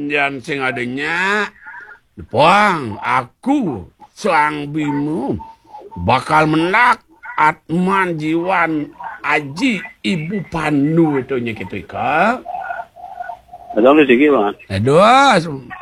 perjanjian sing adanya. Puang, aku sang Bimo bakal menak Atman Jiwan Aji Ibu Pandu itu nya gitu ka. Ada lu sih Bang. Aduh,